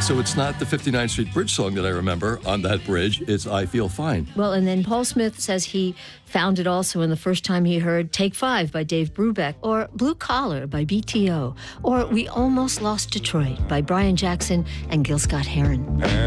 So it's not the 59th Street Bridge song that I remember on that bridge. It's I Feel Fine. Well, and then Paul Smith says he found it also in the first time he heard Take 5 by Dave Brubeck, or Blue Collar by BTO, or We Almost Lost Detroit by Brian Jackson and Gil Scott-Heron.